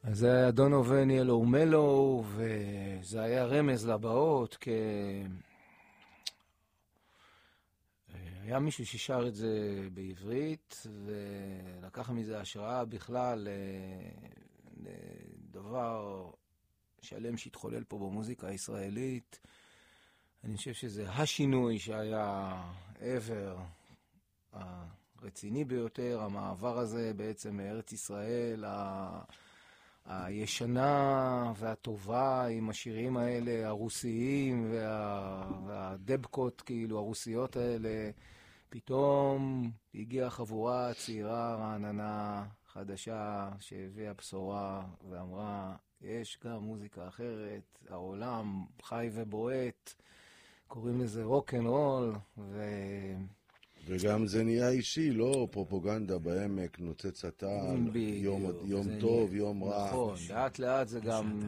אז זה היה דונובן ילו מלו, וזה היה רמז לבאות, היה מישהו ששר את זה בעברית, ולקח מזה השראה בכלל לדבר שלם שהתחולל פה במוזיקה הישראלית. אני חושב שזה השינוי שהיה ever הרציני ביותר, המעבר הזה בעצם מארץ ישראל, הישנה והטובה עם השירים האלה, הרוסיים והדבקות, כאילו, הרוסיות האלה. פתאום הגיעה חבורה צעירה, רעננה, חדשה, שהביאה בשורה ואמרה, יש גם מוזיקה אחרת, העולם חי ובועט, קוראים לזה רוק אנד רול, וגם זה נהיה אישי, לא פרופוגנדה בעמק, נוצץ הטל, יום טוב, יום רע. נכון, לאט לאט זה גם,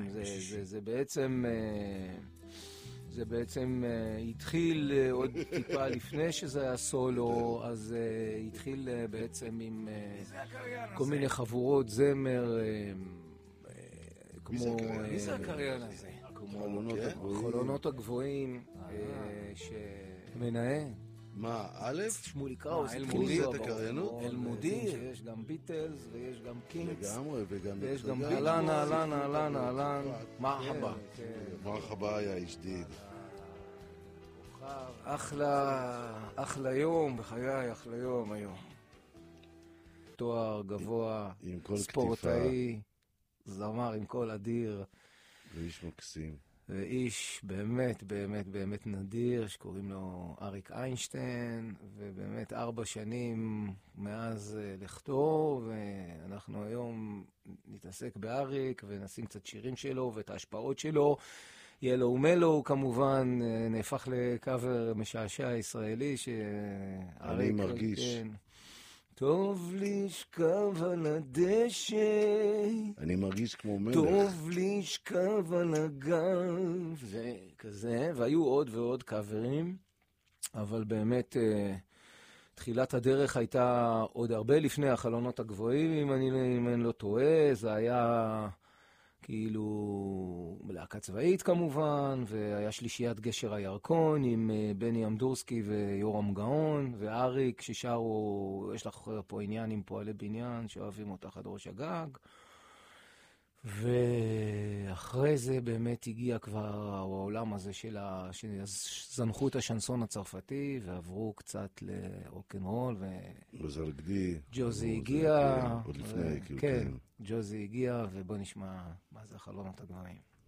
זה בעצם התחיל עוד טיפה לפני שזה היה סולו, אז התחיל בעצם עם כל מיני חבורות זמר, כמו... מי זה הקריין הזה? חלונות הגבוהים, שמנהל. מה, א'? שמולי קראוס, אלמודי, את הקריינות? אלמודי, יש גם ביטלס ויש גם קינגס. לגמרי, וגם... ויש גם אהלן, מרחבה. מרחבה היה איש דיד. אחלה יום, בחיי, אחלה יום היום. תואר גבוה, ספורטאי, זמר עם קול אדיר. ואיש מקסים. ואיש באמת, באמת, באמת נדיר, שקוראים לו אריק איינשטיין, ובאמת 4 שנים מאז לכתו, ואנחנו היום נתעסק באריק, ונשים קצת שירים שלו, ואת ההשפעות שלו. ילו מלו כמובן נהפך לקאבר משעשע ישראלי, אני מרגיש. כן. טוב לשכב על הדשא, אני מרגיש כמו מלך. טוב לשכב על הגב, זה כזה, והיו עוד ועוד קאברים, אבל באמת תחילת הדרך הייתה עוד הרבה לפני החלונות הגבוהים, אם אני לא טועה, זה היה כאילו להקה צבאית כמובן, והיה שלישיית גשר הירקון עם בני אמדורסקי ויורם גאון, ואריק ששרו, יש לך פה עניין עם פועלי בניין שאוהבים אותך עד ראש הגג, ואחרי זה באמת הגיע כבר העולם הזה שזנחו את השנסון הצרפתי ועברו קצת לרוקנרול, ג'וזי הגיע, עוד לפני, כן, ג'וזי הגיע, ובוא נשמע מה זה החלונות הגבוהים.